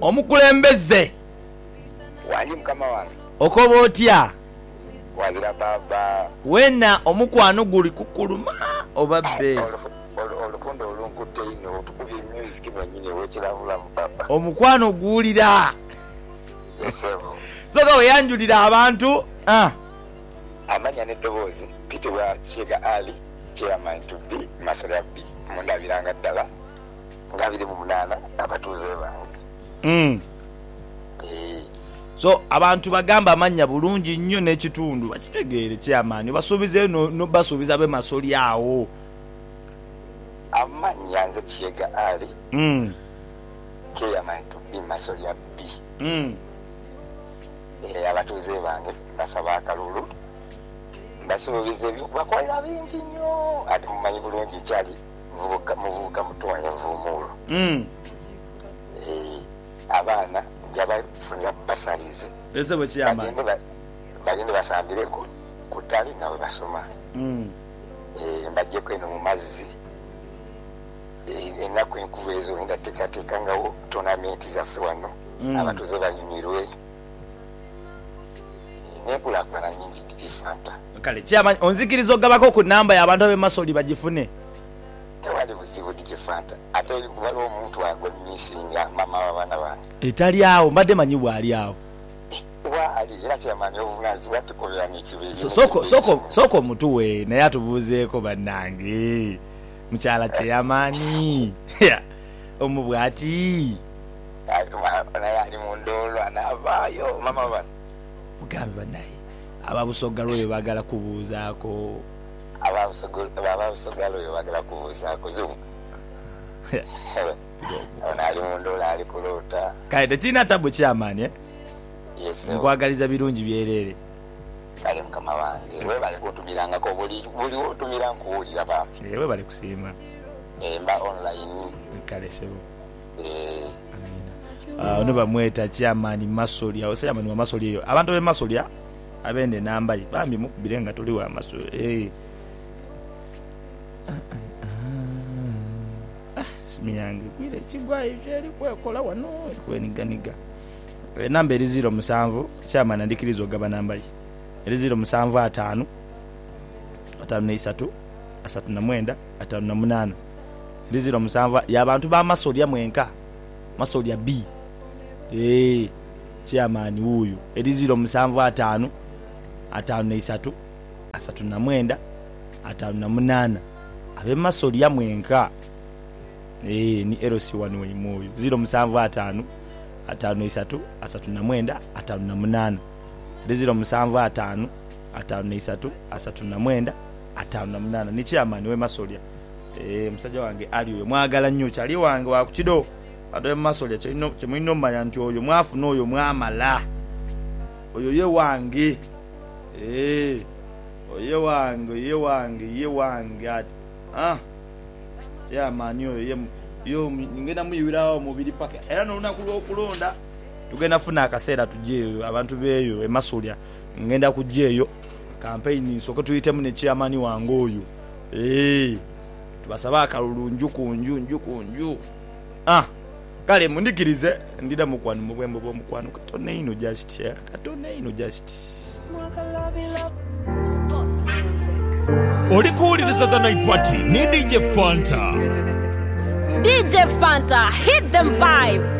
Omukulembeze. Wanyi mukama wange. Okoba otya? Wazira baba. Wena omukwano guli kukuluma obabbe. Olukundo olunkutte ino otukubye music mwenyine wekiravula mu papa. Omukwano guwulira. Yesebo. Soka weyanjulira abantu. Amanya n'eddoboozi pitibwa Chega Ali chairman to be Masole B mundabiranga ddala nga 28 abatuuze bange. So abantu bagamba amanya bulungi nnyo n'ekitundu bakitegeere chairman basuubize no basuubiza be Masole awo. Amanya nze Chega Ali chairman to be Masole B. Abatuuze bange basaba akalulu basuubize bakolera bingi nnyo ate mumanyi bulungi kyali muvubuka mutonya vumuulo. Abaana njabafunira basalize ese bwe kiyama bagende basambireko ku ttale nga bwe basoma. Mbajjeko eno mu mazzi ennaku enkubu ezo ndateekateekangawo tonamenti zaffe wano abatuuze banyumirwe nekulaakulana nyingi tikifanta. Kale kyama onzikiriza ogabako ku namba y'abantu ab'e Masole bagifune. Tewali buzibu tikifanta ate waliwo omuntu agonnyisinga mama w'abaana bange. Etali awo mbadde manyi bwali awo. Waali era kyamani obuvunaanyizibwa tukolera n'ekibiina. Soko mutuwe naye atubuuzeeko bannange. Mukyala kyeyamaanyi. Omubwati. Naye ali mu ndoolo anaavaayo mama bano. Mugambe bannaye ababusogalo oyo baagala kubuuzaako. Ababusogalo oyo baagala kubuuzaako zubu. Ono ali mu ndoola ali kuloota. Kale tekirina tabu kyamaani Yes. Nkwagaliza birungi byereere. Kale mukama wange webale kuntumirangako buli wotumira nkuwulira bambi. Webale kusiima. Mba online. Kale sebo. Ono bamweta chairman Masole awo chairman wa Masole eyo abantu be Masole abende namba ye bambi mukubire nga tuli wa Masole. Simi yange kwire kigwa ivyeli kwekola wano kweniganiga. Namba eri 07 chairman andikirizo ogaba namba ye eri 07 5 53 58 eri 07 y'abantu ba Masole mwenka Masole B. Chairman huyu eri 07 5 53 58 abe Masole mwenka ni LC1 weimoyo 07 5 53 58 eri 07 5 53 58 ni chairman we Masole. Musajja wange ali oyo mwagala nnyo kyali wange wa kukido ate Masole kyemulina mmanya nti oyo mwafuna oyo mwamala oyo ye wange ye wange ati kyamani oyo yo ngenda muyiwirawo mubiri paka era n'olunaku lw'okulonda tugenda funa akaseera tujjeeyo abantu beeyo e Masole ngenda kujjeeyo campaign nsooke tuyitemu ne chairman wange oyo tubasaba akalulu nju ku nju. Kale mundikirize ndida mukwano mu bwembo bw'omukwano katone ino just Oli kuwuliriza The Night Party ni DJ Fanta. DJ Fanta, hit them vibe.